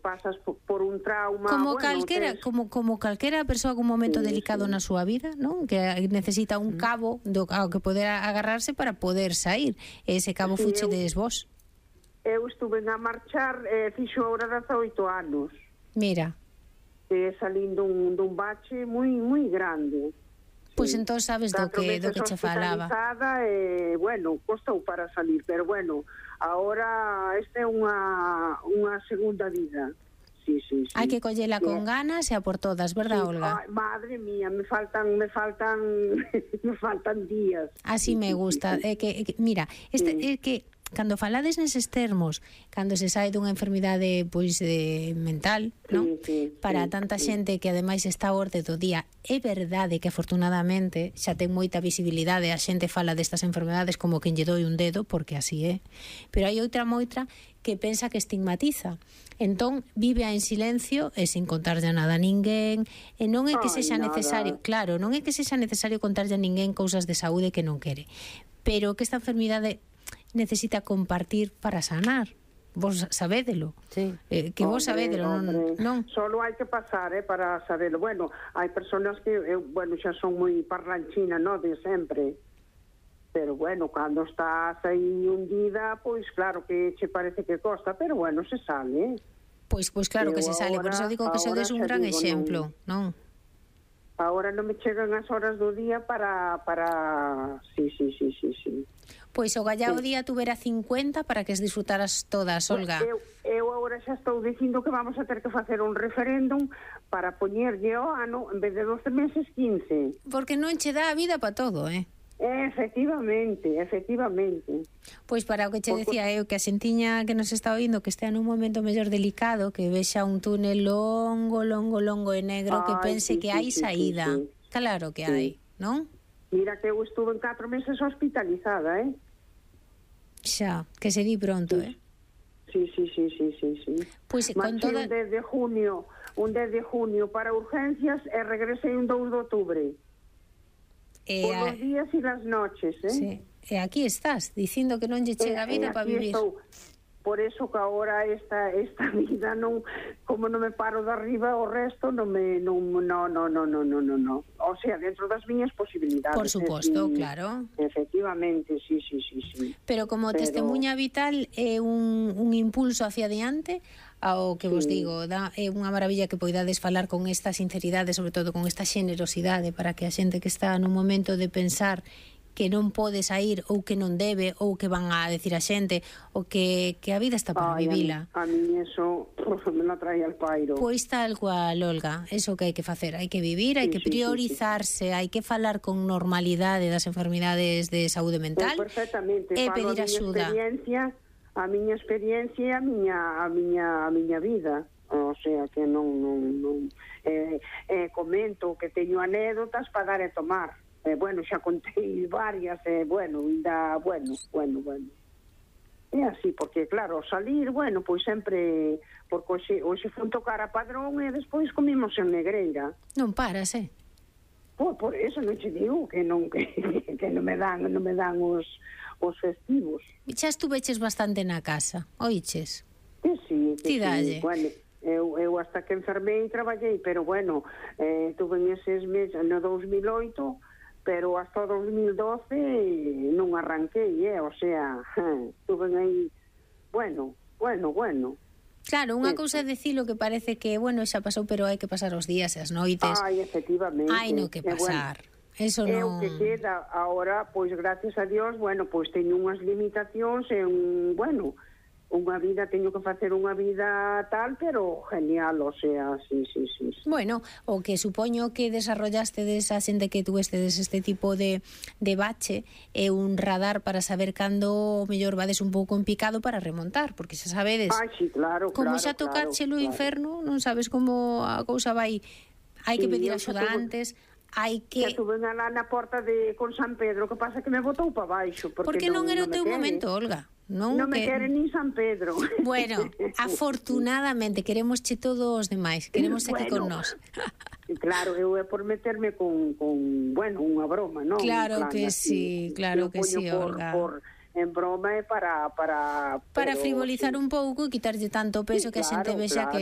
pasas por un trauma, como calquera, como calquera persoa con un momento delicado na súa vida, non? Que necesita un cabo ao que poder agarrarse para poder sair. Ese cabo fuchedes vos. Eu estuve a marchar, fixo ahora 18 anos. Mira. Salindo dun bache moi grande. Pois entón sabes do que che falaba. Bueno, costou para salir, pero bueno, agora esta é unha segunda vida. Sí. Hai que collela con ganas e a por todas, verdad, Olga? Madre mía, me faltan me faltan días. Así me gusta. Mira, é que cando falades neses termos, cando se sae dunha enfermidade pois mental, non? Para tanta xente que ademais está a orde do día, é verdade que afortunadamente xa ten moita visibilidade, a xente fala destas enfermedades como quen lle doi un dedo, porque así é. Pero hai outra moita que pensa que estigmatiza. Entón vive en silencio e sin contarlle nada a ninguén, e non é que sexa necesario, claro, non é que sexa necesario contarlle a ninguén cousas de saúde que non quere, pero que esta enfermidade necesita compartir para sanar. Vos sabédelo. Sí. Que vos sabédelo, non? Solo hai que pasar, para saberlo. Bueno, hai personas que, xa son moi parlanchina, non, de sempre. Pero bueno, cando estás aí hundida, pois claro que che parece que costa, pero bueno, se sale. Pois claro que se sale, por eso digo que sodes un gran exemplo, non? Agora non me chegan as horas do día para... Sí. Pois o gallao día tuvera 50 para que as disfrutaras todas, Olga. Eu agora xa estou dicindo que vamos a ter que facer un referéndum para poñerlle o ano, en vez de 12 meses, 15. Porque non che dá a vida para todo, Efectivamente. Pois para o que che decía eu, que a xentiña que nos está oindo que estea nun momento mellor delicado, que vexa un túnel longo e negro, que pense que hai saída. Claro que hai, non? Mira que eu estuve en 4 meses hospitalizada, Xa, que se di pronto, Sí. Pois con toda... un 10 de junio para urgencias e regresei un 2 de octubre. Por los días e las noches, Sí. E aquí estás, dicindo que non lle chega a vida para vivir. Por eso que agora esta vida non, como non me paro de arriba, o resto non me... No. O sea, dentro das miñas posibilidades. Por suposto, claro. Efectivamente, sí. Pero como testemunha vital é un impulso hacia adiante, ao que vos digo, é unha maravilla que poidades falar con esta sinceridade, sobre todo con esta xenerosidade, para que a xente que está nun momento de pensar que non pode sair ou que non debe ou que van a decir a xente ou que a vida está para vivila. A mí eso me la trae al pairo. Pois tal cual, Olga, eso que hai que facer, hai que vivir, hai que priorizarse, hai que falar con normalidade das enfermidades de saúde mental e pedir axuda. A miña experiencia e a miña vida. O sea, que non comento que teño anécdotas para dar e tomar. Bueno, xa contei varias, bueno. É así, porque claro, salir, bueno, pois sempre, porque hoxe fun tocar a Padrón e despois comimos en Negreira. Non paras, Por eso non che digo que non me dan os festivos. Xa estuveches bastante na casa, oiches? Sí. Ti dalle. Bueno, eu hasta que enfermei traballei, pero bueno, tuve en eses meses no 2008, pero hasta 2012 non arranquei, o sea, estuve aí, bueno. Claro, unha cousa é dicilo que parece que, bueno, xa pasou, pero hai que pasar os días e as noites. Efectivamente. Hai no que pasar. Eso non... É o que queda agora, pois gracias a Dios, bueno, pois teño unhas limitacións e unha vida, teño que facer unha vida tal, pero genial, o sea, sí. Bueno, o que supoño que desarrollaste desa xente que tuestedes este tipo de bache é un radar para saber cando mellor vades un pouco en picado para remontar, porque xa sabedes. Sí, claro. Como xa tocache o inferno, non sabes como a cousa vai. Hai que pedir axuda antes. Hai que... Xa tuve na porta con San Pedro, que pasa que me botou para baixo. Porque non era o teu momento, Olga. Non me quere nin San Pedro. Bueno, afortunadamente queremosche todos os demais, queremos aquí con nós. Claro, eu é por meterme con unha broma, non? Claro que sí, Olga. En broma é para frivolizar un pouco e quitarlle tanto peso que a xente vexa que